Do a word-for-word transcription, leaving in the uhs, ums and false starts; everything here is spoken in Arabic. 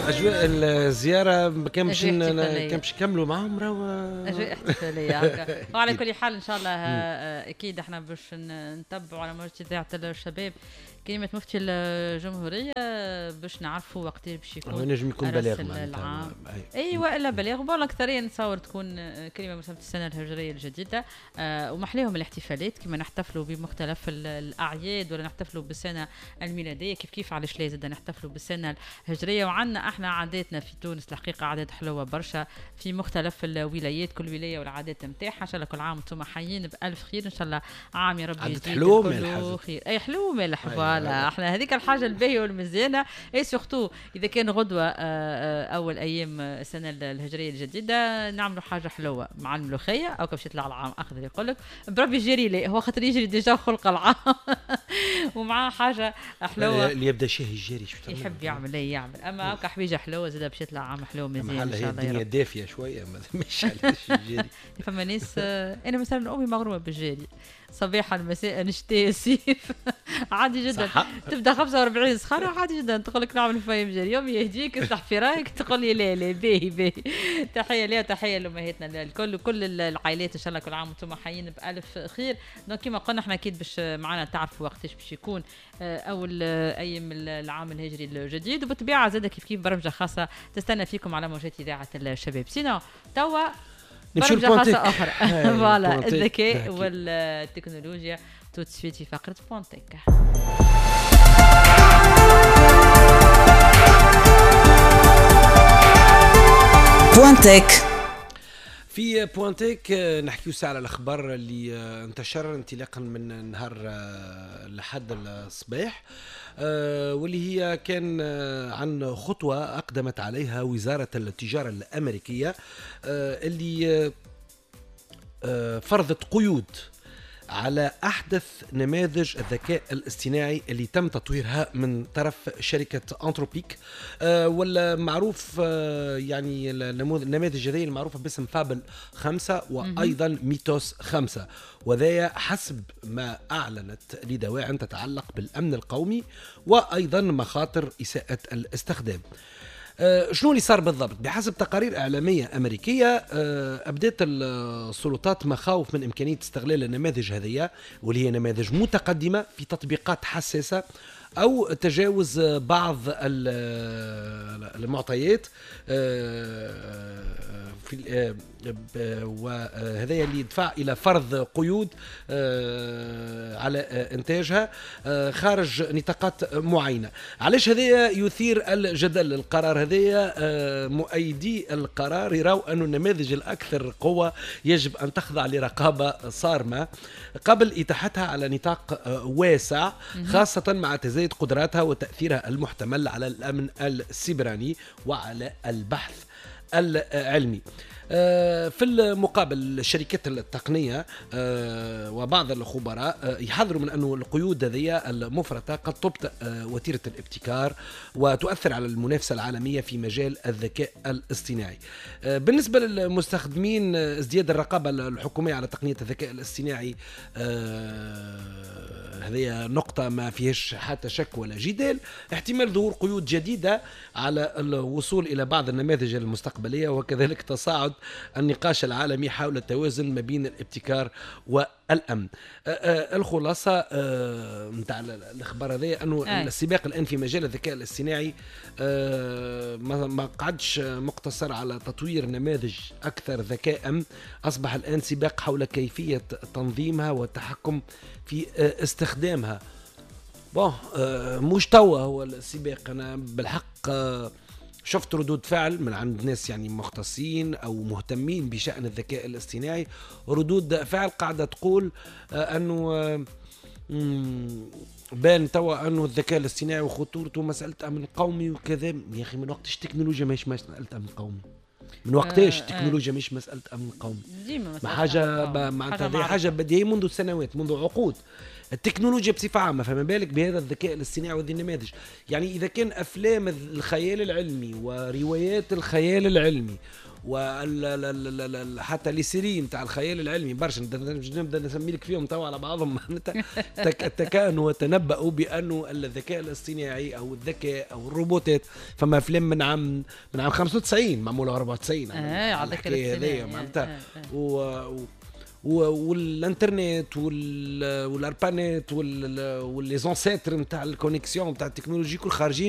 اجواء الزياره كان باش أجواء كان احتفالية. باش نكملوا معاهم راهو. أجواء احتفالية هكا. وعلى كل حال إن شاء الله آه، أكيد احنا باش ن- نتبعوا على موجة إذاعة الشباب كلمة مفتي الجمهورية باش نعرفوا وقت باش هو يكون ينجم يكون رأس بلاغ العام. معناتها. ايوه الا بلاغ بون اكثريا نتصور تكون آه، كلمه مسمى السنه الهجريه الجديده. آه ومحليهم الاحتفالات كما نحتفلوا بمختلف ال- الاعياد ولا نحتفلوا بالسنه الميلاديه كيف كيف علاش لا زاد نحتفلوا بالسنه الهجريه. وعندنا احنا عاداتنا في تونس الحقيقه عادات حلوه برشا في مختلف الولايات كل ولايه والعادات نتاعها. ان شاء الله كل عام وانتم حيين بالف خير ان شاء الله. عام يا ربي عادات يزيد حلوة كله ومالحة. خير. اي حلو مالح أيوة. فوالا احنا هذيك الحاجه الباهيه والمزيانه. اي سورتو اذا كان غدوه آه، آه، اول ايام السنه الهجريه الجديده نعملوا حاجه حلوه مع الملوخيه او كيفاش يطلع العام اخضر يقول لك بربي جيري لي هو خاطر يجري ديجا خلق العام ومعاه حاجه حلوه اللي يبدا شاهي الجاري شو تعمل؟ يحب يعمل ايه يعمل. اما هكا حويجه حلوه زاد باش يطلع عام حلو مزيان ان هلا هي شاء الله يا الدنيا رب. دافيه شويه مش علاش الجاري. فما ناس آه، انا مثلا امي مغرومه بالجاري صباحا مساء شتاء صيف عادي جدا. صح. تبدا خمسة وأربعين سخانه عادي جدا تقول لك نعمل فايم جاري يوم يهديك افتح في رايك تقول لي لا لا باهي باهي. تحيه ليها تحيه لامهاتنا الكل وكل العائلات ان شاء الله كل عام وانتم حيين بالف خير. دونك كما قلنا احنا اكيد باش معنا تعرفوا وقتاش باش يكون آه، اول آه، ايام العام الهجري الجديد. وبالطبيعه زاد كيف كيف برمجه خاصه تستنى فيكم على موجات اذاعه الشباب. سينو توا نمشيو برمجة خاصة لبوانتيك. أخرى أيوة، فوالا بوانتيك. الذكاء أكيد. والتكنولوجيا تو تسويت في فقرة بوانتيك. بوانتيك. في بوانتيك آه، نحكيو ساعة على الأخبار اللي آه، انتشر انطلاقا من نهار آه، لحد الصباح، آه، واللي هي كان آه، عن خطوة أقدمت عليها وزارة التجارة الأمريكية، آه، اللي آه، آه، فرضت قيود على أحدث نماذج الذكاء الاصطناعي اللي تم تطويرها من طرف شركة أنتروبيك، آه، ولا معروف آه، يعني النموذج- النماذج هذه المعروفة باسم فابل خمسة وأيضا ميتوس خمسة، وذا حسب ما أعلنت لدواعٍ تتعلق بالأمن القومي وأيضا مخاطر إساءة الاستخدام. آه، شنو اللي صار بالضبط؟ بحسب تقارير إعلامية أمريكية، آه، أبدت السلطات مخاوف من إمكانية استغلال النماذج هذه واللي هي نماذج متقدمة في تطبيقات حساسة أو تجاوز بعض ال- المعطيات، آه، في آه، ب- وهذا اللي يدفع إلى فرض قيود آه، على آه، إنتاجها آه، خارج نطاقات معينة. علاش هذا يثير الجدل؟ القرار هذا آه، مؤيدي القرار يراو أن النماذج الأكثر قوة يجب أن تخضع لرقابة صارمة قبل إتاحتها على نطاق آه، واسع، خاصة مع تزايد قدراتها وتأثيرها المحتمل على الأمن السيبراني وعلى البحث العلمي. آه، في المقابل الشركات التقنية آه، وبعض الخبراء آه، يحذروا من أن القيود هذه المفرطة قد تبطئ آه، وتيرة الابتكار وتؤثر على المنافسة العالمية في مجال الذكاء الاصطناعي. آه، بالنسبة للمستخدمين، آه، ازدياد الرقابة الحكومية على تقنية الذكاء الاصطناعي آه، هذه نقطة ما فيهش حتى شك ولا جدال. احتمال ظهور قيود جديدة على الوصول إلى بعض النماذج المستقبلية، وكذلك تصاعد النقاش العالمي حول التوازن ما بين الابتكار والأمن. آه، آه، الخلاصة نتاع الأخبار هذه أنه أي. السباق الآن في مجال الذكاء الاصطناعي آه، ما ما قعدش مقتصر على تطوير نماذج أكثر ذكاء، أصبح الآن سباق حول كيفية تنظيمها والتحكم في آه، استخدامها. بون آه، مش توا هو السباق، أنا بالحق آه، شفت ردود فعل من عند ناس يعني مختصين أو مهتمين بشأن الذكاء الاصطناعي، ردود فعل قاعدة تقول آه، أنه آه، مم، بان توا أنه الذكاء الاصطناعي وخطورته مسألة أمن قومي وكذا. يا أخي من وقتش التكنولوجيا ماهيش مسألة أمن قومي، من وقتاش آه، آه. التكنولوجيا مش مسألة أمن قومي. ديما ما مسألة حاجة أمن ب- قومي. معناتها هذه معروفة. حاجة بديهية منذ سنوات منذ عقود. التكنولوجيا بصفة عامة، فما بالك بهذا الذكاء الاصطناعي وهذه النماذج. يعني إذا كان أفلام الخيال العلمي وروايات الخيال العلمي وحتى لي سيري نتاع الخيال العلمي برشا نبدا نسمي لك فيهم توا على بعضهم. تكانوا وتنبؤوا بانه الذكاء الاصطناعي او الذكاء او الروبوتات، فما افلام من عام من عام خمسة وتسعين معموله أربعة وتسعين اه على الحكايه هذيا معناتها. والانترنت والاربانيت واللي زونسيتر نتاع الكونيكسيون نتاع التكنولوجي كل خارجين